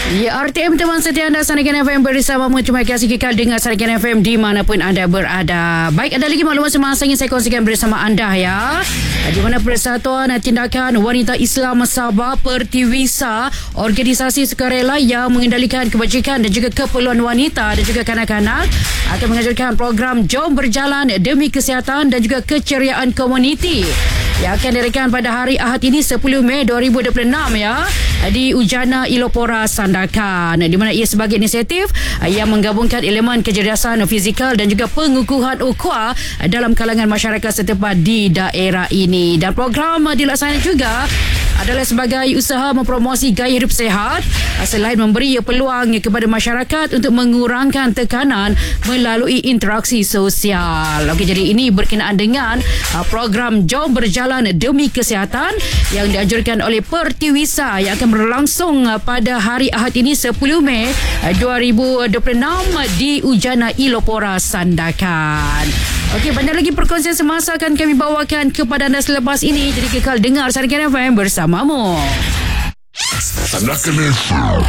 Ya, RTM teman setia anda Sarikan FM bersamamu. Terima kasih kekal dengar Sarikan FM dimanapun anda berada. Baik, ada lagi maklumat semasa ingin saya kongsikan bersama anda ya. Di mana Persatuan Tindakan Wanita Islam Sabah Pertiwisa, organisasi sukarela yang mengendalikan kebajikan dan juga keperluan wanita dan juga kanak-kanak, akan mengajarkan program Jom Berjalan Demi Kesihatan dan juga Keceriaan Komuniti yang akan diraihkan pada hari Ahad ini 10 Mei 2026 ya, di Ujana Ilopora Sandakan, di mana ia sebagai inisiatif yang menggabungkan elemen kecerdasan fizikal dan juga pengukuhan ukhuwah dalam kalangan masyarakat setempat di daerah ini. Dan program dilaksanakan juga adalah sebagai usaha mempromosi gaya hidup sihat selain memberi peluang kepada masyarakat untuk mengurangkan tekanan melalui interaksi sosial. Okey, jadi ini berkenaan dengan program Jom Berjalan Demi Kesihatan yang dianjurkan oleh Pertiwisa yang akan berlangsung pada hari Ahad ini 10 Mei 2026 di Ujana Ilopora Sandakan. Okey, banyak lagi perkongsian semasa akan kami bawakan kepada anda selepas ini. Jadi kekal dengar Sarikan FM bersamamu. Sandakan FM.